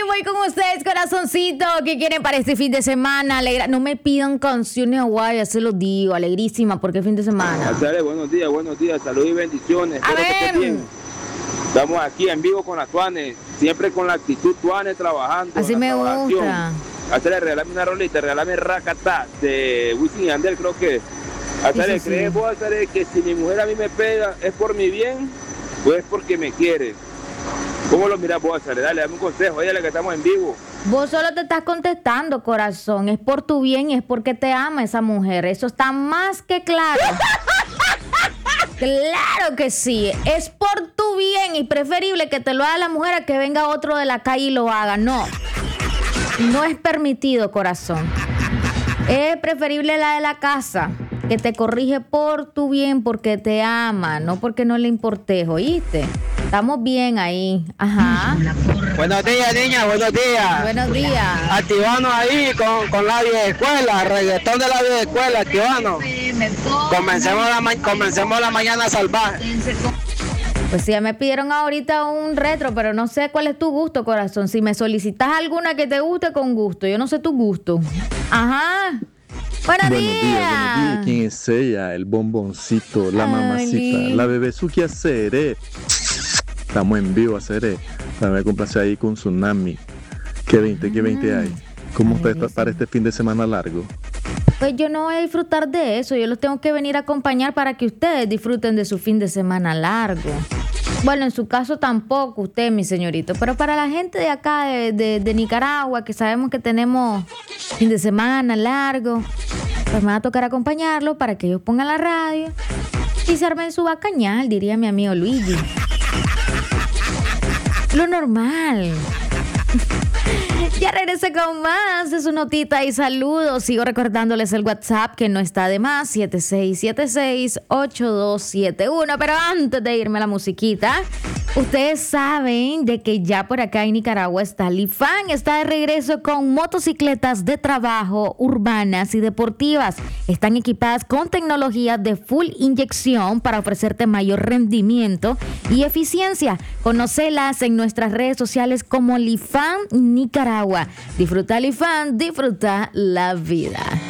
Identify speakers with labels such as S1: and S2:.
S1: voy con ustedes, corazoncito. ¿Qué quieren para este fin de semana? No me pidan canciones guay, ya se los digo, alegrísima, porque es fin de semana.
S2: Dale, buenos días, salud y bendiciones.
S1: A ver.
S2: Que estés bien. Estamos aquí en vivo con las Tuanes, siempre con la actitud Tuanes trabajando.
S1: Así me gusta.
S2: Hasta regalame una rolita, regálame Rakata de Wisin y Yandel, creo que. Hasta
S1: Sí,
S2: le
S1: sí,
S2: crees
S1: sí.
S2: vos, hasta que si mi mujer a mí me pega, ¿es por mi bien o es porque me quiere? ¿Cómo lo miras vos, Azale? Dale, dame un consejo, oye, que estamos en vivo.
S1: Vos solo te estás contestando, corazón. Es por tu bien y es porque te ama esa mujer. Eso está más que claro. Claro que sí. Es por tu bien y preferible que te lo haga la mujer a que venga otro de la calle y lo haga. No. No es permitido, corazón. Es preferible la de la casa, que te corrige por tu bien, porque te ama, no porque no le importes, ¿oíste? Estamos bien ahí. Ajá.
S3: Buenos días, niña, buenos días.
S1: Buenos días.
S3: Activanos ahí con la vieja escuela, reggaetón de la vieja escuela, activanos. Comencemos la mañana salvaje.
S1: Pues sí, ya me pidieron ahorita un retro, pero no sé cuál es tu gusto, corazón. Si me solicitas alguna que te guste, con gusto. Yo no sé tu gusto. Ajá. Buenos días.
S4: ¿Quién es ella? El bomboncito, la mamacita, la bebezuki Aceré. Estamos en vivo, Aceré. También complace ahí con Tsunami. ¿Qué 20 hay? ¿Cómo está para este fin de semana largo?
S1: Pues yo no voy a disfrutar de eso. Yo los tengo que venir a acompañar para que ustedes disfruten de su fin de semana largo. Bueno, en su caso tampoco usted, mi señorito. Pero para la gente de acá, de Nicaragua, que sabemos que tenemos fin de semana largo, pues me va a tocar acompañarlo para que ellos pongan la radio y se armen su bacañal, diría mi amigo Luigi. Lo normal. Ya regresé con más de su notita y saludos. Sigo recordándoles el WhatsApp que no está de más, 7676-8271. Pero antes de irme a la musiquita, ustedes saben de que ya por acá en Nicaragua está Lifan. Está de regreso con motocicletas de trabajo urbanas y deportivas. Están equipadas con tecnología de full inyección para ofrecerte mayor rendimiento y eficiencia. Conócelas en nuestras redes sociales como Lifan Nicaragua. Disfruta Lifan, disfruta la vida.